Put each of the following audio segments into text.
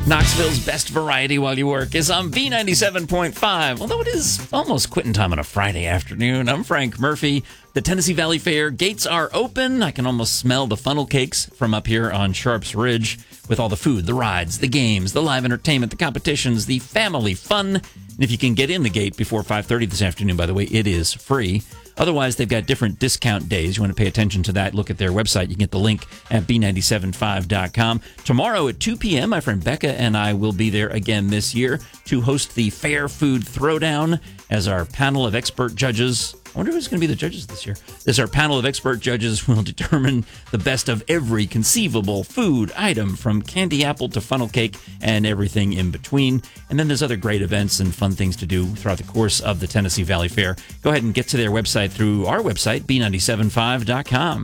Knoxville's best variety while you work is on B97.5. Although it is almost quitting time on a Friday afternoon, I'm Frank Murphy. The Tennessee Valley Fair gates are open. I can almost smell the funnel cakes from up here on Sharps Ridge with all the food, the rides, the games, the live entertainment, the competitions, the family fun. And if you can get in the gate before 5:30 this afternoon, by the way, it is free. Otherwise, they've got different discount days. You want to pay attention to that. Look at their website. You can get the link at b975.com. Tomorrow at 2 p.m., my friend Becca and I will be there again this year to host the Fair Food Throwdown as our panel of expert judges. I wonder who's going to be the judges this year. As our panel of expert judges will determine the best of every conceivable food item, from candy apple to funnel cake and everything in between. And then there's other great events and fun things to do throughout the course of the Tennessee Valley Fair. Go ahead and get to their website through our website, b975.com.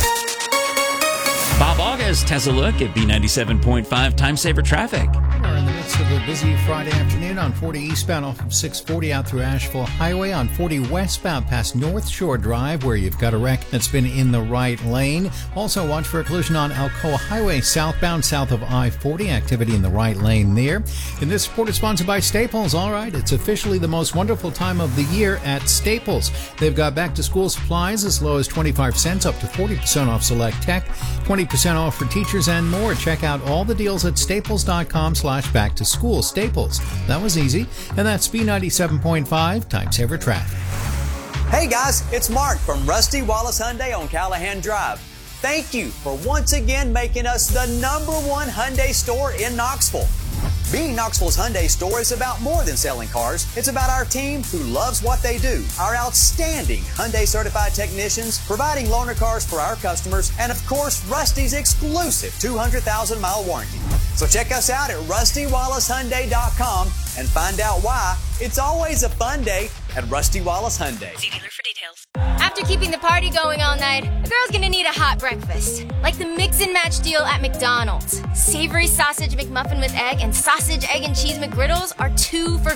Bob August has a look at B97.5 Time Saver Traffic. We're in the midst of a busy Friday afternoon on 40 eastbound off of 640 out through Asheville Highway, on 40 westbound past North Shore Drive, where you've got a wreck that's been in the right lane. Also watch for a collision on Alcoa Highway southbound south of I-40, activity in the right lane there. And this report is sponsored by Staples. All right, it's officially the most wonderful time of the year at Staples. They've got back to school supplies as low as 25 cents up to 40% off select tech, 20% off for teachers and more. Check out all the deals at staples.com/back to school. Staples. That was easy. And that's B97.5 Time Saver Traffic. Hey guys, it's Mark from Rusty Wallace Hyundai on Callahan Drive. Thank you for once again making us the #1 Hyundai store in Knoxville. Being Knoxville's Hyundai store is about more than selling cars. It's about our team who loves what they do. Our outstanding Hyundai certified technicians providing loaner cars for our customers, and of course, Rusty's exclusive 200,000-mile warranty. So check us out at RustyWallaceHyundai.com and find out why it's always a fun day at Rusty Wallace Hyundai. See dealer for details. After keeping the party going all night, a girl's gonna need a hot breakfast. Like the mix and match deal at McDonald's. Savory sausage McMuffin with egg and sausage, egg, and cheese McGriddles are 2 for